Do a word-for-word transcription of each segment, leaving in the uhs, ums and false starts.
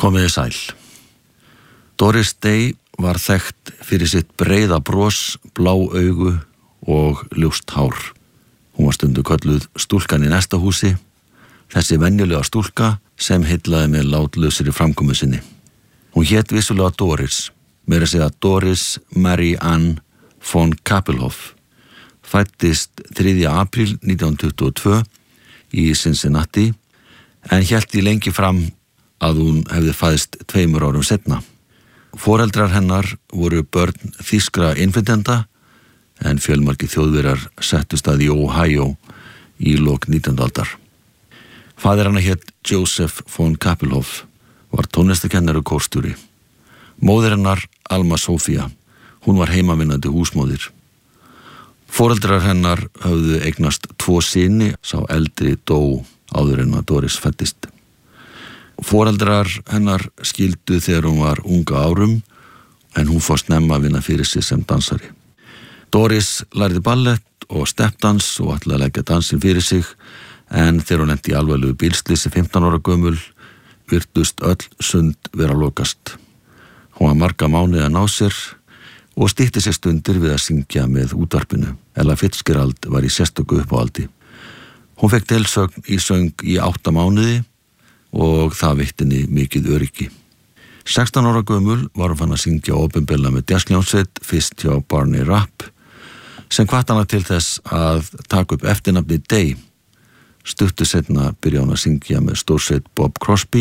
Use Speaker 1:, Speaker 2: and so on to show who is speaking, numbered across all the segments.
Speaker 1: Komiði sæl. Doris Day var þekkt fyrir sitt breiða bros, blá augu og ljóst hár. Hún var stundu kölluð stúlkan í næsta húsi, þessi venjulega stúlka sem heillaði með látlausri framkomu sinni. Hún hét vissulega Doris, meira að segja Doris Mary Ann von Kappelhoff, fæddist þriðja apríl nítján hundruð tuttugu og tvö í Cincinnati, en hélt í lengi fram að hún hefði fæðst tveimur árum seinna. Foreldrar hennar voru börn þýskra innflytjenda, en fjölmargir Þjóðverjar settust að í Ohio í lok nítjándu aldar. Faðir hennar hét Joseph von Kappelhoff, var tónlistakennari og kórstjóri. Móðir hennar Alma Sofía, hún var heimavinnandi húsmóðir. Foreldrar hennar höfðu eignast tvo syni, sá eldri dó áður en að Doris fæddist. Foreldrar hennar skildu þegar hún var unga árum, en hún fór snemma að vinna fyrir sig sem dansari. Doris lærði ballett og steppdans og ætlaði að leggja dansinn fyrir sig, en þegar hún lenti í alvarlegu bílslysi fimmtán ára gömul, virtust öll sund vera lokast. Hún var marga mánuði að ná sér og stytti sér stundir við að syngja með útvarpinu. Ella Fitzgerald var í sérstöku uppáhaldi. Hún fekk delsögn í söng í átta mánuði og það veitti henni mikið öryggi. sextán ára gömul var hún fann að syngja opinberlega með jazzhljómsveit, fyrst hjá Barney Rapp, sem hvatt hana til þess að taka upp eftirnafni Day. Stuttu seinna byrjaði hún að syngja með stórsveit Bob Crosby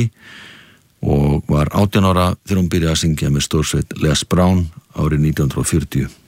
Speaker 1: og var átján ára þegar hún byrjaði að syngja með stórsveit Les Brown árið nítján hundruð og fjörutíu.